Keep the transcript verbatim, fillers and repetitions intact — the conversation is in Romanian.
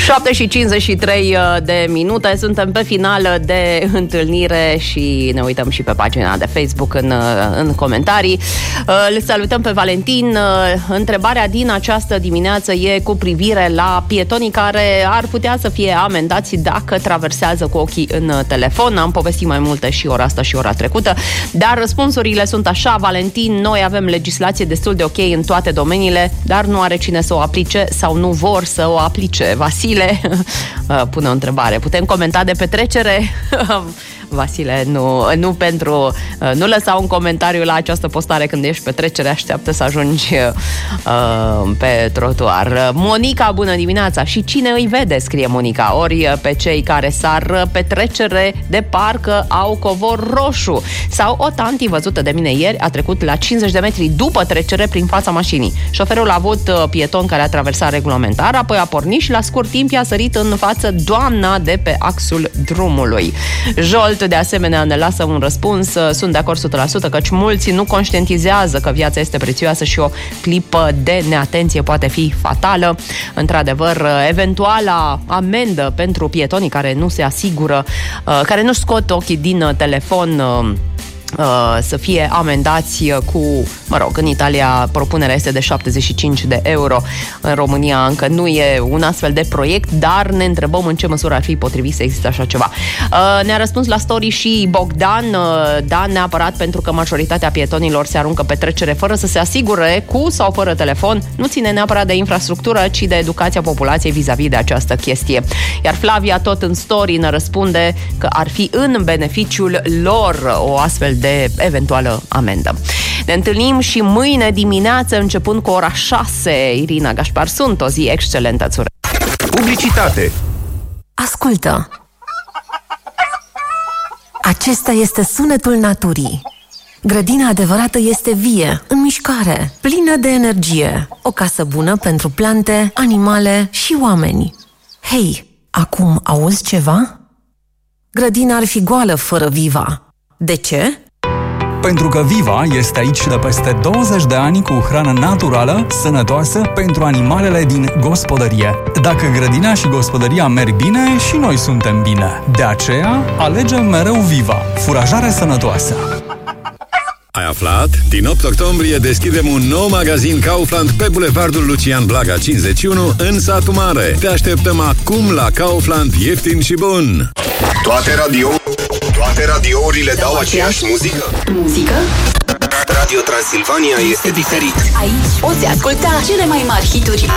șapte și cincizeci și trei de minute, suntem pe final de întâlnire și ne uităm și pe pagina de Facebook în, în comentarii. Le salutăm pe Valentin. Întrebarea din această dimineață e cu privire la pietonii care ar putea să fie amendați dacă traversează cu ochii în telefon. Am povestit mai multe și ora asta și ora trecută, dar răspunsurile sunt așa. Valentin, noi avem legislație destul de ok în toate domeniile, dar nu are cine să o aplice sau nu vor să o aplice. Vasile pune o întrebare. Putem comenta de petrecere? Vasile, nu, nu pentru... Nu lăsa un comentariu la această postare când ești pe trecere, așteaptă să ajungi uh, pe trotuar. Monica, bună dimineața! Și cine îi vede, scrie Monica, ori pe cei care sar pe trecere de parcă au covor roșu. Sau o tanti văzută de mine ieri a trecut la cincizeci de metri după trecere prin fața mașinii. Șoferul a avut pieton care a traversat regulamentar, apoi a pornit și la scurt timp i-a sărit în față doamna de pe axul drumului. Jolt, de asemenea, ne lasă un răspuns. Sunt de acord o sută la sută, căci mulți nu conștientizează că viața este prețioasă și o clipă de neatenție poate fi fatală. Într-adevăr, eventuala amendă pentru pietonii care nu se asigură, care nu scot ochii din telefon, să fie amendați cu, mă rog, în Italia propunerea este de șaptezeci și cinci de euro. În România încă nu e un astfel de proiect, dar ne întrebăm în ce măsură ar fi potrivit să existe așa ceva. Ne-a răspuns la story și Bogdan. Da, neapărat, pentru că majoritatea pietonilor se aruncă pe trecere fără să se asigure, cu sau fără telefon. Nu ține neapărat de infrastructură, ci de educația populației vis-a-vis de această chestie. Iar Flavia tot în story ne răspunde că ar fi în beneficiul lor o astfel de eventuală amendă. Ne întâlnim și mâine dimineață, începând cu ora șase. Irina Gașpar sunt, o zi excelentă. Publicitate. Ascultă. Acesta este sunetul naturii. Grădina adevărată este vie, în mișcare, plină de energie. O casă bună pentru plante, animale și oameni. Hei, acum auzi ceva? Grădina ar fi goală fără Viva. De ce? Pentru că Viva este aici de peste douăzeci de ani cu hrană naturală, sănătoasă pentru animalele din gospodărie. Dacă grădina și gospodăria merg bine, și noi suntem bine. De aceea, alegem mereu Viva, furajare sănătoasă. Ai aflat? Din opt octombrie deschidem un nou magazin Kaufland pe Bulevardul Lucian Blaga cincizeci și unu în Satu Mare. Te așteptăm acum la Kaufland, ieftin și bun. Toate radio, toate radiourile dau aceeași muzică. Muzică? Radio Transilvania este diferit. Aici poți asculta cele mai mari hituri